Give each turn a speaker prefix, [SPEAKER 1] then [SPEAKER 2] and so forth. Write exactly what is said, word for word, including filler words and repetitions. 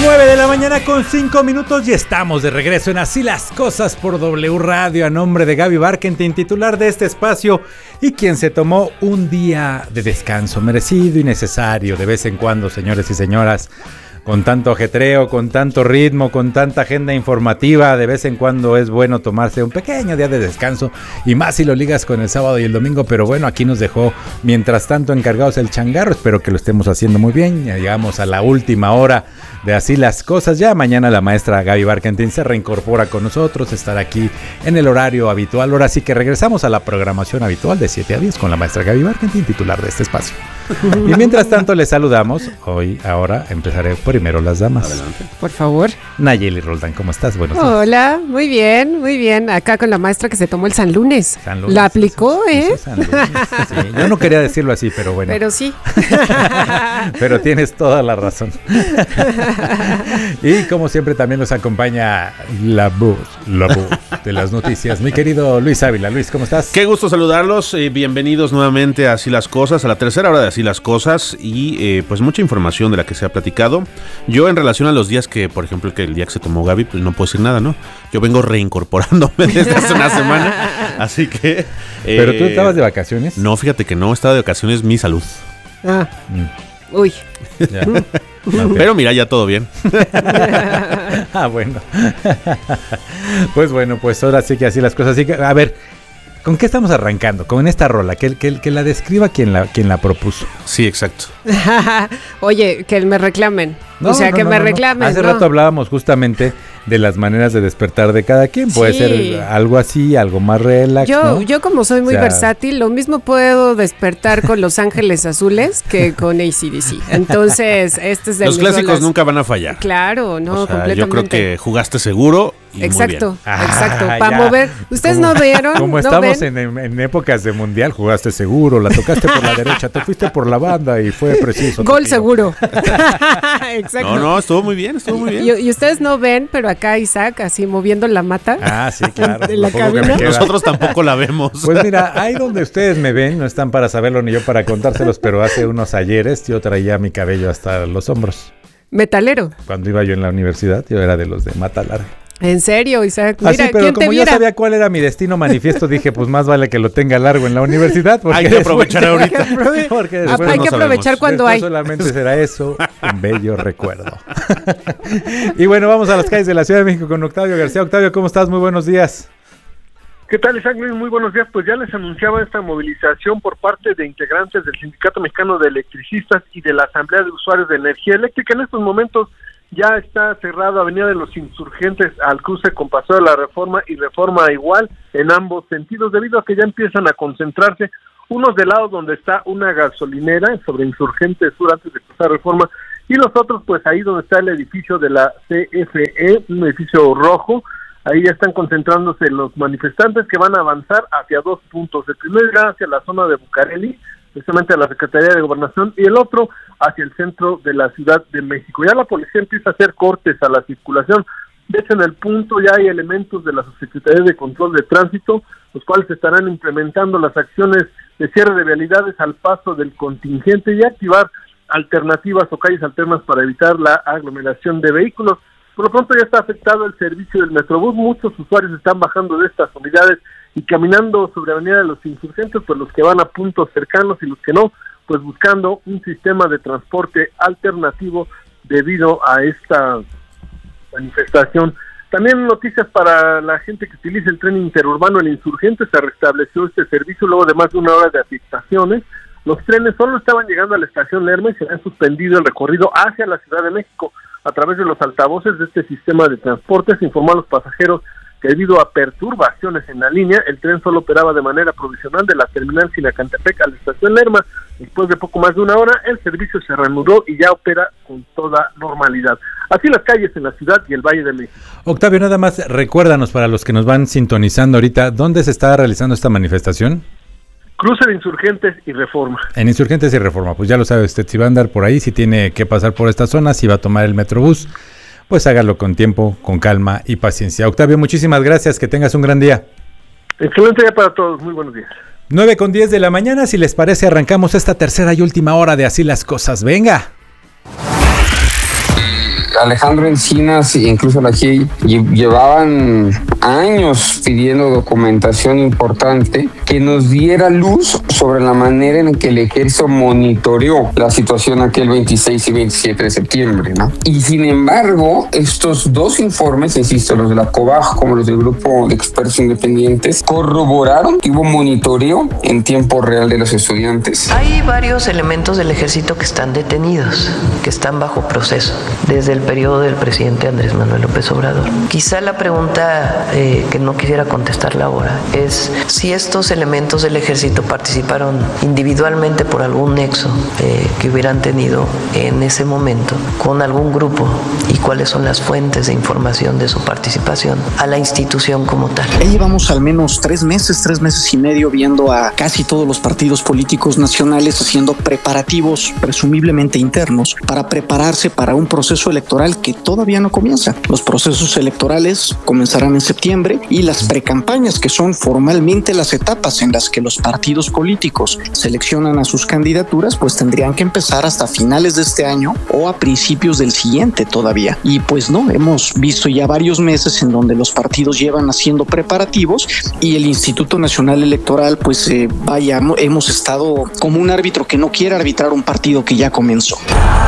[SPEAKER 1] nueve de la mañana con cinco minutos y estamos de regreso en Así las Cosas por W Radio a nombre de Gaby Barkentin, titular de este espacio y quien se tomó un día de descanso merecido y necesario de vez en cuando, señores y señoras. Con tanto ajetreo, con tanto ritmo, con tanta agenda informativa, de vez en cuando es bueno tomarse un pequeño día de descanso y más si lo ligas con el sábado y el domingo, pero bueno, aquí nos dejó mientras tanto encargados el changarro, espero que lo estemos haciendo muy bien, ya llegamos a la última hora de Así las Cosas, ya mañana la maestra Gaby Barkentin se reincorpora con nosotros, estará aquí en el horario habitual, ahora sí que regresamos a la programación habitual de siete a diez con la maestra Gaby Barkentin, titular de este espacio. Y mientras tanto les saludamos, hoy, ahora empezaré primero las damas.
[SPEAKER 2] Adelante.
[SPEAKER 3] Por favor.
[SPEAKER 1] Nayeli Roldán, ¿cómo estás? Buenos días.
[SPEAKER 3] Hola, muy bien, muy bien. Acá con la maestra que se tomó el San Lunes.
[SPEAKER 1] San Lunes,
[SPEAKER 3] la aplicó,
[SPEAKER 1] eso,
[SPEAKER 3] ¿eh?
[SPEAKER 1] eso San Lunes, sí. Yo no quería decirlo así, pero bueno.
[SPEAKER 3] Pero sí.
[SPEAKER 1] Pero tienes toda la razón. Y como siempre también nos acompaña la voz, la voz de las noticias. Mi querido Luis Ávila. Luis, ¿cómo estás?
[SPEAKER 2] Qué gusto saludarlos. Eh, bienvenidos nuevamente a Así las Cosas, a la tercera hora de Así las Cosas y eh, pues mucha información de la que se ha platicado. Yo en relación a los días que, por ejemplo, que el día que se tomó Gaby, pues no puedo decir nada, ¿no? Yo vengo reincorporándome desde hace una semana, así que... Eh,
[SPEAKER 1] ¿Pero tú estabas de vacaciones?
[SPEAKER 2] No, fíjate que no, estaba de vacaciones mi salud.
[SPEAKER 3] Ah.
[SPEAKER 1] Mm.
[SPEAKER 3] Uy.
[SPEAKER 1] Ya. Okay.
[SPEAKER 2] Pero mira, ya todo bien.
[SPEAKER 1] Ah, bueno. Pues bueno, pues ahora sí que así las cosas. Así que, a ver, ¿con qué estamos arrancando? Con esta rola, que, que, que la describa quien la, quien la propuso.
[SPEAKER 2] Sí, exacto.
[SPEAKER 3] Oye, que me reclamen.
[SPEAKER 1] No,
[SPEAKER 3] o sea,
[SPEAKER 1] no,
[SPEAKER 3] que
[SPEAKER 1] no,
[SPEAKER 3] me
[SPEAKER 1] no,
[SPEAKER 3] reclamen.
[SPEAKER 1] no. Hace
[SPEAKER 3] no.
[SPEAKER 1] rato hablábamos justamente de las maneras de despertar de cada quien. Puede
[SPEAKER 3] Sí.
[SPEAKER 1] ser algo así, algo más relax,
[SPEAKER 3] Yo,
[SPEAKER 1] ¿no?
[SPEAKER 3] yo como soy muy
[SPEAKER 1] O sea,
[SPEAKER 3] versátil, lo mismo puedo despertar con Los Ángeles Azules que con A C D C. Entonces, este es de
[SPEAKER 2] Los
[SPEAKER 3] mis
[SPEAKER 2] clásicos
[SPEAKER 3] rolas.
[SPEAKER 2] nunca van a fallar.
[SPEAKER 3] Claro, no,
[SPEAKER 2] O sea,
[SPEAKER 3] completamente.
[SPEAKER 2] yo creo que jugaste seguro y
[SPEAKER 3] Exacto,
[SPEAKER 2] muy bien.
[SPEAKER 3] exacto.
[SPEAKER 1] Ah,
[SPEAKER 3] Para
[SPEAKER 1] ya.
[SPEAKER 3] mover. ¿Ustedes
[SPEAKER 1] Como-
[SPEAKER 3] no vieron?
[SPEAKER 1] Como
[SPEAKER 3] ¿No
[SPEAKER 1] estamos
[SPEAKER 3] ven?
[SPEAKER 1] en, en épocas de mundial, jugaste seguro, la tocaste por la derecha, te fuiste por la banda y fue preciso. tu
[SPEAKER 3] Gol
[SPEAKER 1] tiro.
[SPEAKER 3] seguro. Exacto.
[SPEAKER 2] No, no, estuvo muy bien, estuvo muy bien.
[SPEAKER 3] Y, y ustedes no ven, pero acá Isaac así moviendo la mata.
[SPEAKER 1] Ah, sí, claro.
[SPEAKER 3] En la
[SPEAKER 1] lo poco que me
[SPEAKER 3] cabina.
[SPEAKER 1] queda.
[SPEAKER 2] Nosotros tampoco la vemos.
[SPEAKER 1] Pues mira, ahí donde ustedes me ven, no están para saberlo ni yo para contárselos, pero hace unos ayeres yo traía mi cabello hasta los hombros.
[SPEAKER 3] Metalero.
[SPEAKER 1] Cuando iba yo en la universidad, yo era de los de mata larga.
[SPEAKER 3] En serio, Isaac. Mira,
[SPEAKER 1] Así, pero
[SPEAKER 3] ¿quién te
[SPEAKER 1] como yo
[SPEAKER 3] viera?
[SPEAKER 1] sabía cuál era mi destino manifiesto, dije, pues más vale que lo tenga largo en la universidad. Porque
[SPEAKER 2] Hay que
[SPEAKER 1] después-
[SPEAKER 2] aprovechar ahorita.
[SPEAKER 1] Porque
[SPEAKER 3] Ah,
[SPEAKER 1] después
[SPEAKER 3] hay
[SPEAKER 2] no
[SPEAKER 3] que
[SPEAKER 2] sabemos.
[SPEAKER 3] aprovechar cuando
[SPEAKER 1] Después
[SPEAKER 3] hay.
[SPEAKER 1] solamente será eso, un bello recuerdo. Y bueno, vamos a las calles de la Ciudad de México con Octavio García. Octavio, ¿cómo estás? Muy buenos días.
[SPEAKER 4] ¿Qué tal, Isaac? Muy buenos días. Pues ya les anunciaba esta movilización por parte de integrantes del Sindicato Mexicano de Electricistas y de la Asamblea de Usuarios de Energía Eléctrica. En estos momentos ya está cerrado Avenida de los Insurgentes al cruce con Paseo de la Reforma y Reforma igual en ambos sentidos, debido a que ya empiezan a concentrarse unos del lado donde está una gasolinera sobre Insurgentes Sur antes de cruzar Reforma y los otros pues ahí donde está el edificio de la C F E, un edificio rojo. Ahí ya están concentrándose los manifestantes que van a avanzar hacia dos puntos. El primero irá hacia la zona de Bucareli, precisamente a la Secretaría de Gobernación, y el otro hacia el centro de la Ciudad de México. Ya la policía empieza a hacer cortes a la circulación. De hecho, en el punto ya hay elementos de la Subsecretaría de Control de Tránsito, los cuales estarán implementando las acciones de cierre de vialidades al paso del contingente y activar alternativas o calles alternas para evitar la aglomeración de vehículos. Por lo pronto ya está afectado el servicio del Metrobús, muchos usuarios están bajando de estas unidades y caminando sobre Avenida de los Insurgentes, pues los que van a puntos cercanos y los que no, pues buscando un sistema de transporte alternativo debido a esta manifestación. También noticias para la gente que utiliza el tren interurbano, el Insurgente, se restableció este servicio luego de más de una hora de afectaciones. Los trenes solo estaban llegando a la estación Lerma y se han suspendido el recorrido hacia la Ciudad de México. A través de los altavoces de este sistema de transporte se informó a los pasajeros que debido a perturbaciones en la línea, el tren solo operaba de manera provisional de la terminal Sinacantepec a la estación Lerma. Después de poco más de una hora, el servicio se reanudó y ya opera con toda normalidad. Así las calles en la ciudad y el Valle de México.
[SPEAKER 1] Octavio, nada más recuérdanos para los que nos van sintonizando ahorita, ¿dónde se está realizando esta manifestación?
[SPEAKER 4] Cruce de Insurgentes y Reforma.
[SPEAKER 1] En Insurgentes y Reforma, pues ya lo sabe usted, si va a andar por ahí, si tiene que pasar por esta zona, si va a tomar el Metrobús, pues hágalo con tiempo, con calma y paciencia. Octavio, muchísimas gracias, que tengas un gran día.
[SPEAKER 4] Excelente día para todos, muy buenos días.
[SPEAKER 1] nueve con diez de la mañana, si les parece, arrancamos esta tercera y última hora de Así las Cosas. ¡Venga!
[SPEAKER 5] Alejandro Encinas e incluso la G I E llevaban años pidiendo documentación importante que nos diera luz sobre la manera en que el ejército monitoreó la situación aquel veintiséis y veintisiete de septiembre, ¿no? Y sin embargo, estos dos informes, insisto, los de la COBAG como los del grupo de expertos independientes, corroboraron que hubo monitoreo en tiempo real de los estudiantes.
[SPEAKER 6] Hay varios elementos del ejército que están detenidos, que están bajo proceso desde el periodo del presidente Andrés Manuel López Obrador. Quizá la pregunta eh, que no quisiera contestarla ahora es si estos elementos del ejército participaron individualmente por algún nexo eh, que hubieran tenido en ese momento con algún grupo y cuáles son las fuentes de información de su participación a la institución como tal.
[SPEAKER 7] Ya llevamos al menos tres meses, tres meses y medio viendo a casi todos los partidos políticos nacionales haciendo preparativos presumiblemente internos para prepararse para un proceso electoral que todavía no comienza. Los procesos electorales comenzarán en septiembre y las precampañas, que son formalmente las etapas en las que los partidos políticos seleccionan a sus candidaturas, pues tendrían que empezar hasta finales de este año o a principios del siguiente todavía. Y pues no, hemos visto ya varios meses en donde los partidos llevan haciendo preparativos y el Instituto Nacional Electoral, pues eh, vaya, hemos estado como un árbitro que no quiere arbitrar un partido que ya comenzó.